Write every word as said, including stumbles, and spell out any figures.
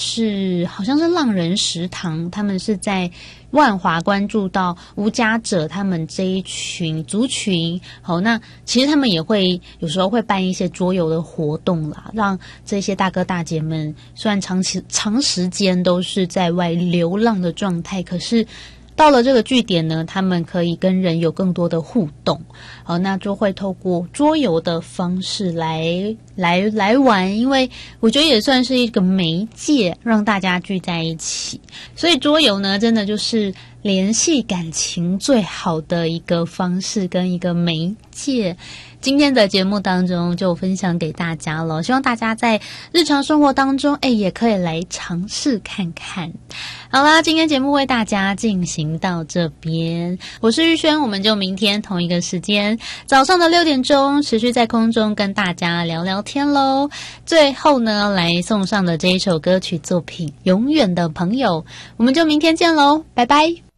是好像是浪人食堂，他们是在万华关注到无家者他们这一群族群。好，那其实他们也会有时候会办一些桌游的活动啦，让这些大哥大姐们虽然长期长时间都是在外流浪的状态，可是到了这个据点呢，他们可以跟人有更多的互动。好，那就会透过桌游的方式来来来玩，因为我觉得也算是一个媒介，让大家聚在一起。所以桌游呢，真的就是联系感情最好的一个方式跟一个媒介。今天的节目当中就分享给大家了，希望大家在日常生活当中，哎，也可以来尝试看看。好啦，今天节目为大家进行到这边，我是玉轩，我们就明天同一个时间早上的六点钟持续在空中跟大家聊聊天咯。最后呢，来送上的这一首歌曲作品《永远的朋友》，我们就明天见咯，拜拜。